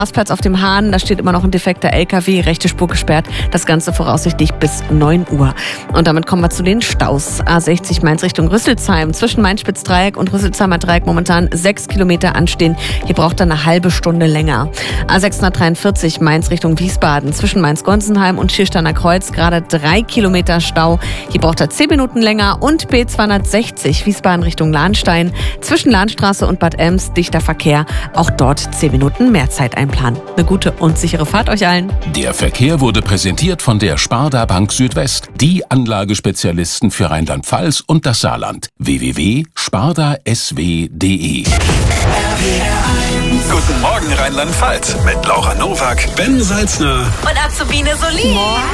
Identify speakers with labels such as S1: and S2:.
S1: Parkplatz auf dem Hahn, da steht immer noch ein defekter LKW, rechte Spur gesperrt. Das Ganze voraussichtlich bis 9 Uhr. Und damit kommen wir zu den Staus. A60 Mainz Richtung Rüsselsheim. Zwischen Main-Spitz-Dreieck und Rüsselsheimer Dreieck momentan 6 Kilometer anstehen. Hier braucht er eine halbe Stunde länger. A643 Mainz Richtung Wiesbaden. Zwischen Mainz-Gonsenheim und Schiersteiner Kreuz gerade 3 Kilometer Stau. Hier braucht er 10 Minuten länger. Und B260 Wiesbaden Richtung Lahnstein. Zwischen Lahnstraße und Bad Ems dichter Verkehr. Auch dort 10 Minuten mehr Zeit einplanen. Eine gute und sichere Fahrt euch allen.
S2: Der Verkehr wurde präsentiert von der Sparda Bank Südwest, die Anlagespezialisten für Rheinland-Pfalz und das Saarland. www.spardasw.de.
S3: Guten Morgen Rheinland-Pfalz mit Laura Nowak, Ben Salzner
S1: Und Azubine Solin.